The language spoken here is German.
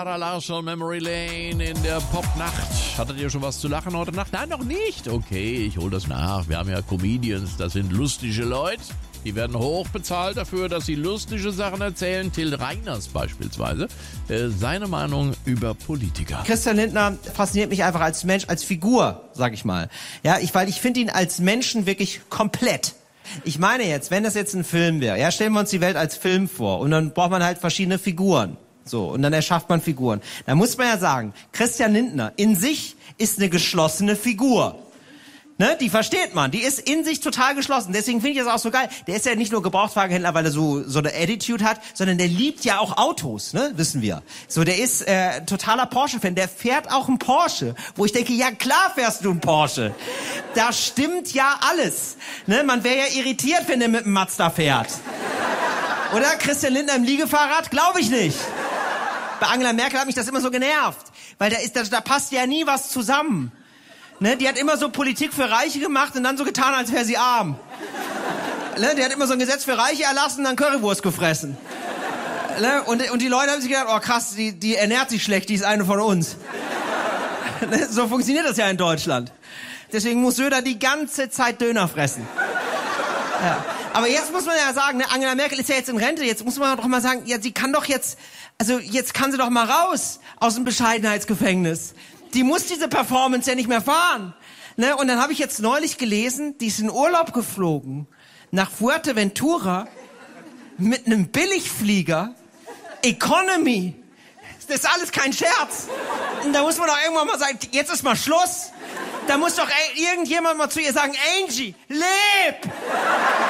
Sarah Larsson, Memory Lane in der Popnacht. Hattet ihr schon was zu lachen heute Nacht? Nein, noch nicht. Okay, ich hole das nach. Wir haben ja Comedians, das sind lustige Leute. Die werden hoch bezahlt dafür, dass sie lustige Sachen erzählen. Till Reiners beispielsweise. Seine Meinung über Politiker. Christian Lindner fasziniert mich einfach als Mensch, als Figur, sag ich mal. Ja, weil ich finde ihn als Menschen wirklich komplett. Ich meine jetzt, wenn das jetzt ein Film wäre, ja, stellen wir uns die Welt als Film vor und dann braucht man halt verschiedene Figuren. So, und dann erschafft man Figuren. Da muss man ja sagen, Christian Lindner in sich ist eine geschlossene Figur. Ne, die versteht man, die ist in sich total geschlossen. Deswegen finde ich das auch so geil. Der ist ja nicht nur Gebrauchtwagenhändler, weil er so eine Attitude hat, sondern der liebt ja auch Autos, ne, wissen wir. So, der ist totaler Porsche-Fan. Der fährt auch einen Porsche, wo ich denke, ja klar fährst du einen Porsche. Da stimmt ja alles. Ne, man wäre ja irritiert, wenn der mit einem Mazda fährt. Oder Christian Lindner im Liegefahrrad? Glaube ich nicht. Bei Angela Merkel hat mich das immer so genervt, weil da passt ja nie was zusammen. Ne, die hat immer so Politik für Reiche gemacht und dann so getan, als wäre sie arm. Ne, die hat immer so ein Gesetz für Reiche erlassen und dann Currywurst gefressen. Ne, und die Leute haben sich gedacht, oh krass, die ernährt sich schlecht, die ist eine von uns. Ne, so funktioniert das ja in Deutschland. Deswegen muss Söder die ganze Zeit Döner fressen. Ja. Aber jetzt muss man ja sagen, ne, Angela Merkel ist ja jetzt in Rente, jetzt muss man doch mal sagen, ja, sie kann doch jetzt kann sie doch mal raus aus dem Bescheidenheitsgefängnis. Die muss diese Performance ja nicht mehr fahren. Ne? Und dann habe ich jetzt neulich gelesen, die ist in Urlaub geflogen nach Fuerteventura mit einem Billigflieger, Economy. Das ist alles kein Scherz. Und da muss man doch irgendwann mal sagen, jetzt ist mal Schluss. Da muss doch irgendjemand mal zu ihr sagen, Angie, leb!